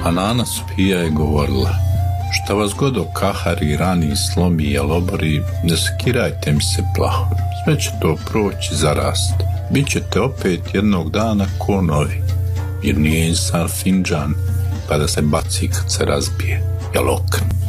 A Nana Sofija je govorila: šta vas god okahari, rani, slomi i obori, ne skirajte mi se plaho, sve će to proći, zarast. Bićete opet jednog dana ko novi, jer nije insan finđan pa da se baci kad se razbije, jel okn.